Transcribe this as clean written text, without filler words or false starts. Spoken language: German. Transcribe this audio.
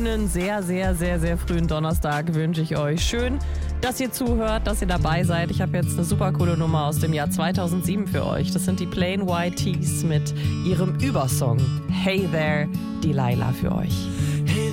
schönen, sehr, sehr, sehr, sehr frühen Donnerstag wünsche ich euch. Schön, dass ihr zuhört, dass ihr dabei seid. Ich habe jetzt eine super coole Nummer aus dem Jahr 2007 für euch. Das sind die Plain White T's mit ihrem Übersong Hey There, Delilah für euch.